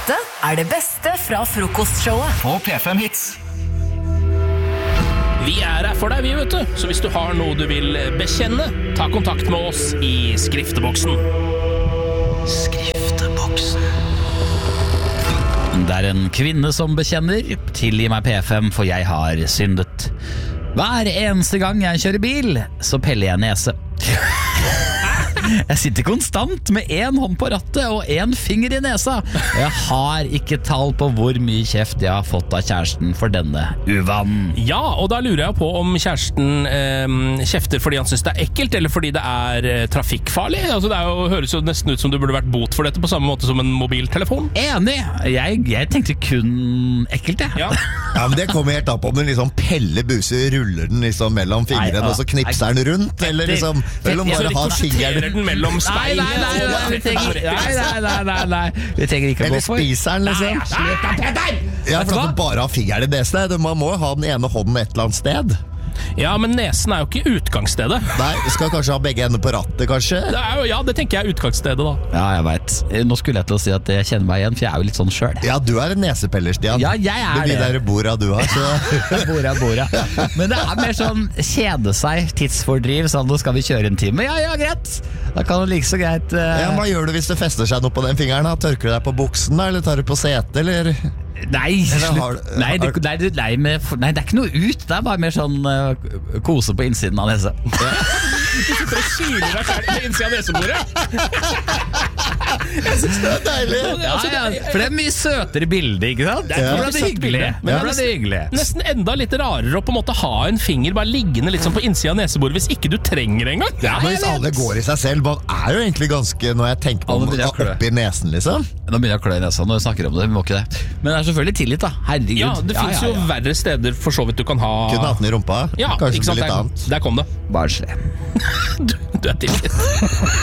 Dette det beste fra frokostshowet på P5 Hits. Vi her for deg, vi, vet du. Så hvis du har noe du vil bekjenne, ta kontakt med oss i skrifteboksen. Skrifteboksen. Det en kvinne som bekjenner. Tilgi meg P5, for jeg har syndet. Hver eneste gang jeg kjører bil, så peller jeg nese. Jeg sitter konstant med en hånd på rattet og en finger i nesa. Jeg har ikke tall på hvor mye kjeft jeg har fått av kjæresten for denne uvanen. Ja, og da lurer jeg på om kjæresten kjefter fordi han synes det ekkelt, eller fordi det trafikkfarlig. Altså, det høres jo nesten ut som du burde vært bot for dette, på samme måte som en mobiltelefon. Enig. Jeg tenkte kun ekkelt, jeg. Ja. Ja, men det kommer helt opp om den liksom peller buser, ruller den liksom mellom fingrene, og så knipser den rundt, eller liksom, eller om bare har fingeren den mellom speil. Nei, vi trenger ikke å gå for. Eller spiser den liksom. Slutt da, Peter! Ja, for at du bare har fingeren i nesene. Man må ha den ene hånden et eller annet sted. Ja, men nesen jo ikke utgangsstedet. Nei, skal kanskje ha begge ender på rattet, kanskje? Ja, det tenker jeg utgangsstedet da. Ja, jeg vet. Nå skulle jeg til å si at jeg kjenner meg igjen, for jeg jo litt sånn selv. Ja, du en nesepeller, Stian. Ja, jeg det. Det blir der bora du har, så... bora. Men det mer sånn kjede seg, tidsfordriv, sånn, nå skal vi kjøre en time. Ja, greit. Da kan det like så greit... Ja, hva gjør du hvis det fester seg noe på den fingeren? Da? Tørker du deg på buksen, da? Eller tar du på setet, eller... Nei, nei, det ikke noe ut. Det bare mer sånn kose på innsiden av nesa. Du sitter og kyler deg selv på innsiden av nesebordet. Jeg synes det deilig. Ja, for det mye søtere bilde, ikke sant? Det ble det hyggelig. Nesten enda litt rarere å på en måte ha en finger bare liggende litt sånn på innsiden av nesebordet hvis ikke du trenger en gang. Ja, men hvis alle går i seg selv, man jo egentlig ganske, når jeg tenker på det, oppi nesen liksom. Nå begynner jeg å klø i nesa når jeg snakker om det, vi må ikke det. Men det selvfølgelig tillit da, herregud. Ja, det finnes jo verre steder for så vidt du kan ha... Kunne hatt den i rumpa, ja, kanskje litt annet. Der kom det. Barnslig. Du tilgitt.